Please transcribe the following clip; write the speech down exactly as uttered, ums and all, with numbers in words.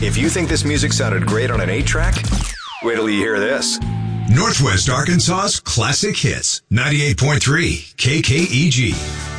If you think this music sounded great on an eight track, wait till you hear this. Northwest Arkansas's classic hits, ninety-eight point three K K E G.